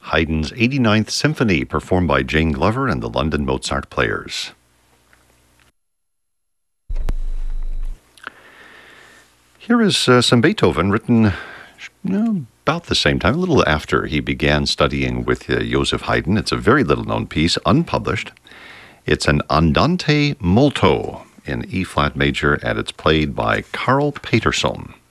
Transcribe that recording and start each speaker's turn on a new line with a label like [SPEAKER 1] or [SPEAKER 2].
[SPEAKER 1] Haydn's 89th Symphony, performed by Jane Glover and the London Mozart Players. Here is some Beethoven, written about the same time, a little after he began studying with Joseph Haydn. It's a very little-known piece, unpublished. It's an Andante molto in E-flat major, and it's played by Carl Peterson.